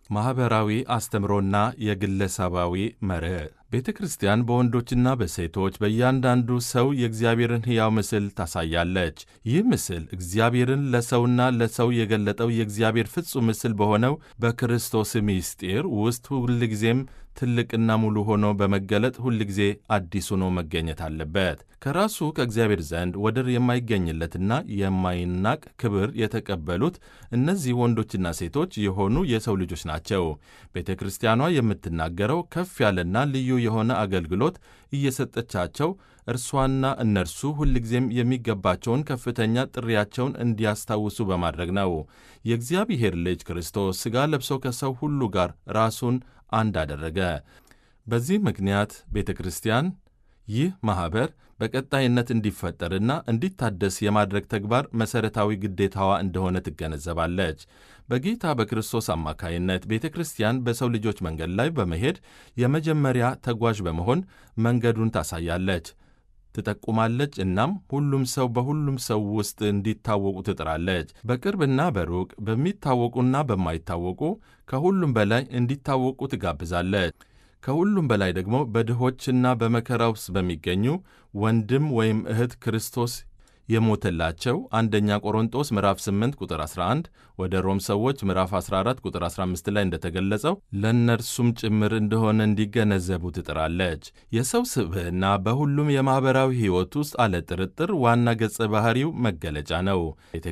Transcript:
ማኅበራዊ አስተምሮና የግለሰባዊ መርህ ቤተ ክርስቲያን በወንዶችና በሴቶች በእያንዳንዱ ሰው የእግዚአብሔርን ሕያው ምስል ታሳያለች። ይህ ምስል እግዚአብሔርን ለሰውና ለሰው የገለጠው የእግዚአብሔር ፍጹም ምስል በሆነው በክርስቶስ ምስጢር ውስጥ ሁልጊዜም ትልቅና ሙሉ ሆኖ በመገለጥ ሁልጊዜ አዲስ ሆኖ መገኘት አለበት። ከራሱ ከእግዚአብሔር ዘንድ ወደር የማይገኝለትና የማይናቅ ክብር የተቀበሉት እነዚህ ወንዶችና ሴቶች የሆኑ የሰው ልጆች ናቸው። ቤተ ክርስቲያኗ የምትናገረው ከፍ ያለና ልዩ የሆነ አገልግሎት እየሰጠቻቸው እርሷና እነርሱ ሁልጊዜም የሚገባቸውን ከፍተኛ ጥሪያቸውን እንዲያስታውሱ በማድረግ ነው። የእግዚአብሔር ልጅ ክርስቶስ ሥጋ ለብሶ ከሰው ሁሉ ጋር ራሱን አንድ አደረገ። በዚህ ምክንያት ቤተ ክርስቲያን ይህ ማኅበር በቀጣይነት እንዲፈጠርና እንዲታደስ የማድረግ ተግባር መሠረታዊ ግዴታዋ እንደሆነ ትገነዘባለች። በጌታ በክርስቶስ አማካይነት ቤተ ክርስቲያን በሰው ልጆች መንገድ ላይ በመሄድ የመጀመሪያ ተጓዥ በመሆን መንገዱን ታሳያለች፣ ትጠቁማለች። እናም ሁሉም ሰው በሁሉም ሰው ውስጥ እንዲታወቁ ትጥራለች። በቅርብና በሩቅ በሚታወቁና በማይታወቁ ከሁሉም በላይ እንዲታወቁ ትጋብዛለች። ከሁሉም በላይ ደግሞ በድሆችና በመከራ ውስጥ በሚገኙ ወንድም ወይም እህት ክርስቶስ የሞተላቸው አንደኛ ቆሮንጦስ ምዕራፍ 8 ቁጥር 11 ወደ ሮም ሰዎች ምዕራፍ 14 ቁጥር 15 ላይ እንደተገለጸው ለእነርሱም ጭምር እንደሆነ እንዲገነዘቡ ትጥራለች። የሰው ስብዕና በሁሉም የማኅበራዊ ሕይወት ውስጥ አለ ጥርጥር ዋና ገጸ ባሕሪው መገለጫ ነው። ቤተ